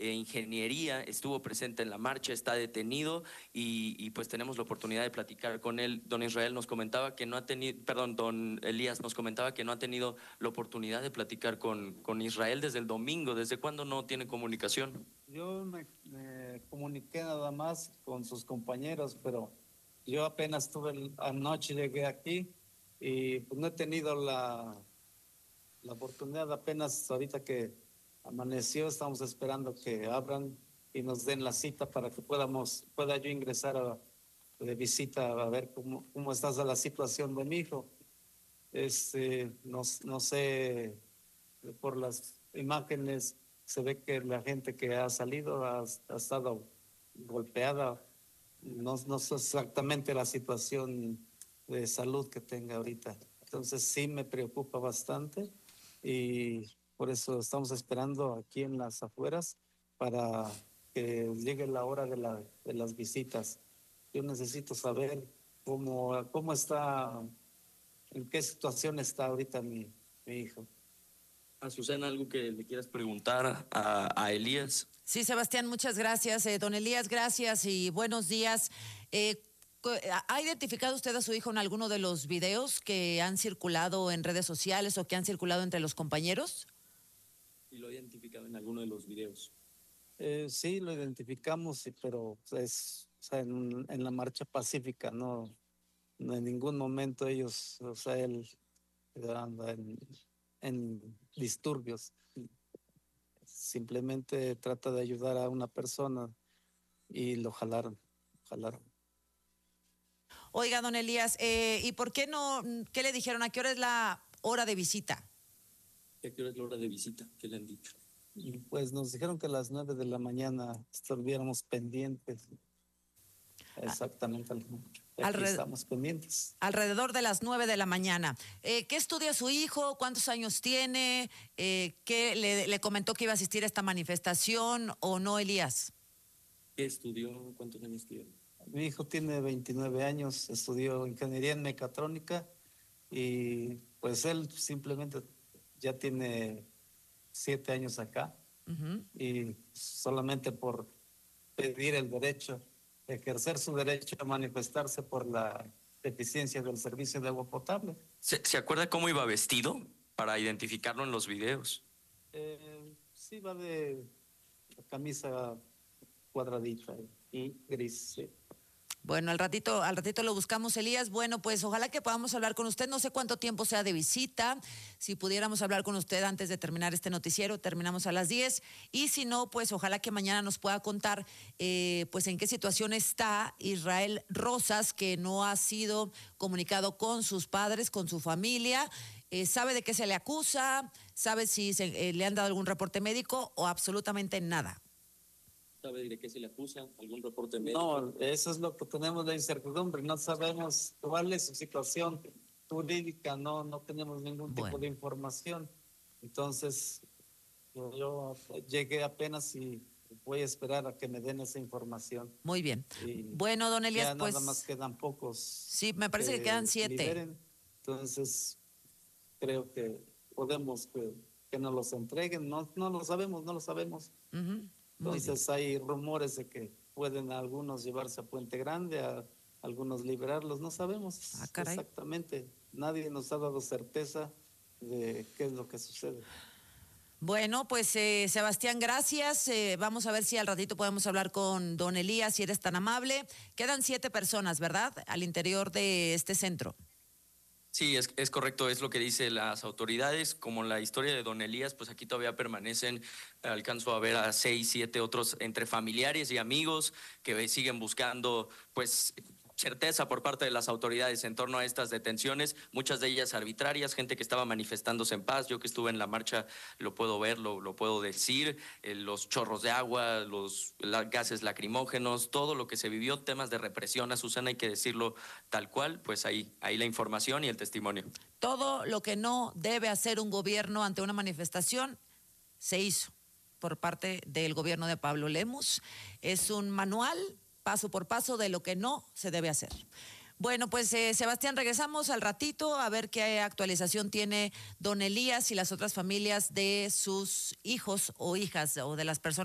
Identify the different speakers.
Speaker 1: ingeniería, estuvo presente en la marcha, está detenido y pues tenemos la oportunidad de platicar con él. Don Israel nos comentaba que no ha tenido, perdón, don Elías nos comentaba que no ha tenido la oportunidad de platicar con Israel desde el domingo. ¿Desde cuándo no tiene comunicación?
Speaker 2: Yo me comuniqué nada más con sus compañeros, pero yo apenas anoche llegué aquí y pues no he tenido la oportunidad. Apenas ahorita que amaneció, estamos esperando que abran y nos den la cita para que pueda yo ingresar de visita a ver cómo está la situación de mi hijo. No sé, por las imágenes se ve que la gente que ha salido ha estado golpeada. No sé exactamente la situación de salud que tenga ahorita. Entonces sí me preocupa bastante y por eso estamos esperando aquí en las afueras para que llegue la hora de las visitas. Yo necesito saber cómo está, en qué situación está ahorita mi hijo.
Speaker 1: Azucena, ¿algo que le quieras preguntar a Elías?
Speaker 3: Sí, Sebastián, muchas gracias. Don Elías, gracias y buenos días. ¿Ha identificado usted a su hijo en alguno de los videos que han circulado en redes sociales o que han circulado entre los compañeros?
Speaker 1: Sí, lo he identificado en alguno de los videos.
Speaker 2: Sí, lo identificamos, pero es, o sea, en la marcha pacífica, no en ningún momento ellos, o sea, él anda en disturbios. Simplemente trata de ayudar a una persona y lo jalaron.
Speaker 3: Oiga, don Elías, ¿y por qué no? ¿Qué le dijeron? ¿A qué hora es la hora de visita?
Speaker 1: ¿A qué hora es la hora de visita? ¿Qué le han dicho?
Speaker 2: Y pues nos dijeron que a las 9 de la mañana estuviéramos pendientes. Exactamente, aquí estamos pendientes.
Speaker 3: Alrededor de las 9 de la mañana. ¿Qué estudia su hijo? ¿Cuántos años tiene? ¿Qué le comentó que iba a asistir a esta manifestación o no, Elías?
Speaker 1: ¿Qué estudió? ¿Cuántos años tiene?
Speaker 2: Mi hijo tiene 29 años, estudió ingeniería en mecatrónica y pues él simplemente ya tiene 7 años acá. Y solamente por pedir el derecho, ejercer su derecho a manifestarse por la deficiencia del servicio de agua potable.
Speaker 1: ¿Se acuerda cómo iba vestido para identificarlo en los videos?
Speaker 2: Sí, va de camisa cuadradita y gris. Sí.
Speaker 3: Bueno, al ratito lo buscamos, Elías. Bueno, pues ojalá que podamos hablar con usted. No sé cuánto tiempo sea de visita. Si pudiéramos hablar con usted antes de terminar este noticiero, terminamos a las 10. Y si no, pues ojalá que mañana nos pueda contar pues en qué situación está Israel Rosas, que no ha sido comunicado con sus padres, con su familia. ¿Sabe de qué se le acusa? ¿Sabe si le han dado algún reporte médico o absolutamente nada?
Speaker 1: ¿Sabe de qué se le acusa? ¿Algún reporte médico?
Speaker 2: No, eso es lo que tenemos la incertidumbre. No sabemos cuál es su situación jurídica, no tenemos ningún tipo de información. Entonces, yo llegué apenas y voy a esperar a que me den esa información.
Speaker 3: Muy bien. Bueno, don Elías,
Speaker 2: ya
Speaker 3: pues
Speaker 2: nada más quedan pocos.
Speaker 3: Sí, me parece que quedan 7.
Speaker 2: Liberen. Entonces, creo que podemos que nos los entreguen. No lo sabemos. Entonces hay rumores de que pueden algunos llevarse a Puente Grande, a algunos liberarlos, no sabemos exactamente. Nadie nos ha dado certeza de qué es lo que sucede.
Speaker 3: Bueno, pues Sebastián, gracias. Vamos a ver si al ratito podemos hablar con don Elías, si eres tan amable. Quedan 7 personas, ¿verdad? Al interior de este centro.
Speaker 1: Sí, es correcto, es lo que dicen las autoridades. Como la historia de don Elías, pues aquí todavía permanecen, alcanzo a ver a 6, 7 otros entre familiares y amigos que siguen buscando, pues, certeza por parte de las autoridades en torno a estas detenciones, muchas de ellas arbitrarias, gente que estaba manifestándose en paz. Yo que estuve en la marcha lo puedo ver, lo puedo decir, los chorros de agua, los gases lacrimógenos, todo lo que se vivió, temas de represión, Azucena, hay que decirlo tal cual, pues ahí la información y el testimonio.
Speaker 3: Todo lo que no debe hacer un gobierno ante una manifestación se hizo por parte del gobierno de Pablo Lemus. Es un manual paso por paso de lo que no se debe hacer. Bueno, pues Sebastián, regresamos al ratito a ver qué actualización tiene don Elías y las otras familias de sus hijos o hijas o de las personas